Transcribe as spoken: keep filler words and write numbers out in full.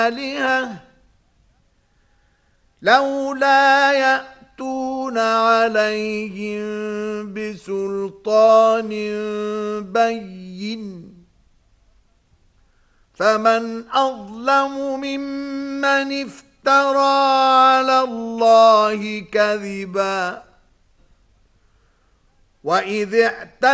آلهة لولا يأتون عليهم بسلطان بين فمن أظلم ممن افترى على الله كذبا وإذ اعتدى